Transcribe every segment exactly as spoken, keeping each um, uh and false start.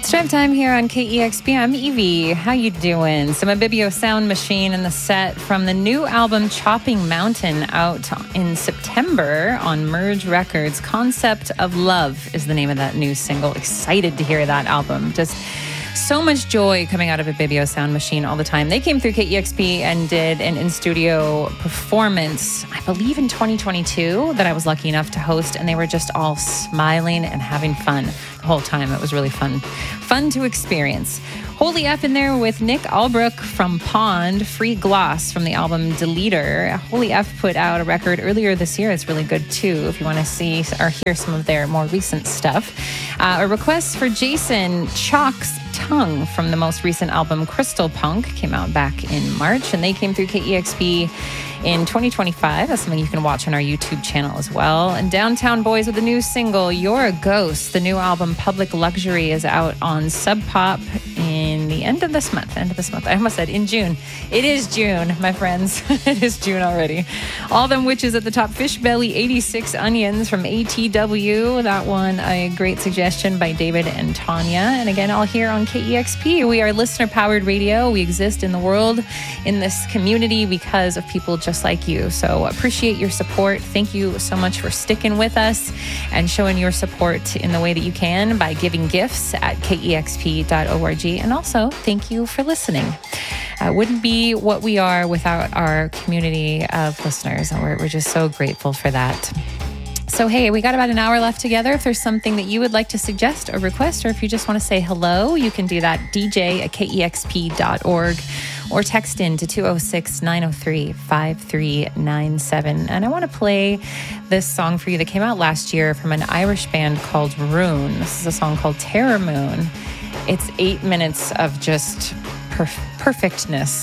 Drive time here on K E X P. I'm Evie. How you doing? Some Abibio Sound Machine in the set from the new album Chopping Mountain, out in September on Merge Records. Concept of Love is the name of that new single. Excited to hear that album. Just so much joy coming out of Abibio Sound Machine all the time. They came through K E X P and did an in-studio performance, I believe in twenty twenty-two, that I was lucky enough to host, and they were just all smiling and having fun the whole time. It was really fun. Fun to experience. Holy F in there with Nick Albrook from Pond, Free Gloss from the album Deleter. Holy F put out a record earlier this year. It's really good too if you want to see or hear some of their more recent stuff. Uh, a request for Jason Chalk's Tongue from the most recent album Crystal Punk came out back in March, and they came through K E X P in twenty twenty-five. That's something you can watch on our YouTube channel as well. And Downtown Boys with a new single, You're a Ghost. The new album Public Luxury is out on Sub Pop in the end of this month. End of this month. I almost said in June. It is June, my friends. It is June already. All Them Witches at the top. Fish Belly eighty-six Onions from A T W. That one, a great suggestion by David and Tanya. And again, all here on K E X P. We are listener-powered radio. We exist in the world, in this community, because of people just like you. So appreciate your support. Thank you so much for sticking with us and showing your support in the way that you can by giving gifts at K E X P dot org. And also, thank you for listening. Uh, wouldn't be what we are without our community of listeners. And we're, we're just so grateful for that. So, hey, we got about an hour left together. If there's something that you would like to suggest or request, or if you just want to say hello, you can do that. D J at K E X P dot org, or text in to two oh six, nine oh three, five three nine seven. And I want to play this song for you that came out last year from an Irish band called Rune. This is a song called Terror Moon. It's eight minutes of just perf- perfectness.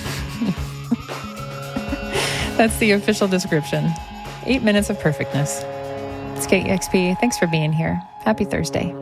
That's the official description. Eight minutes of perfectness. It's K E X P. Thanks for being here. Happy Thursday.